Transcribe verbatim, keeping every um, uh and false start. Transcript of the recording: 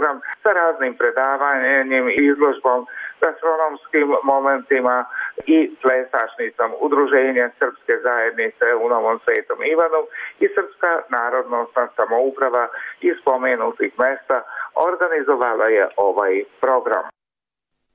program sa raznim predavanjem, izložbom, gastronomskim momentima i plesašnicom Udruženja Srpske zajednice u Novom Svetom Ivanu i Srpska narodnosna samouprava iz spomenutih mesta organizovala je ovaj program.